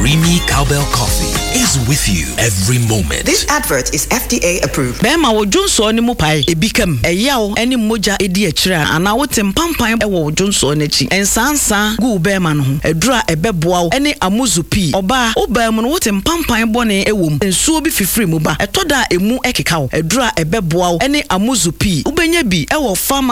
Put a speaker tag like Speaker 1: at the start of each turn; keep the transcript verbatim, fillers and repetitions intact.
Speaker 1: creamy cowbell coffee is with you every moment.
Speaker 2: This advert is F D A approved.
Speaker 3: Bema wo Johnso ni mu pai ebikam eyawo eni moja edi akira ana wo tempampan e wo Johnso n'achi ensansa gu bema no ho edura ebeboa eni amuzupi oba obam no wo tempampan bone ewom ensuo bi fifiri mu ba etoda emu ekeka wo edura ebeboa eni amuzupi ubenya bi e wo farm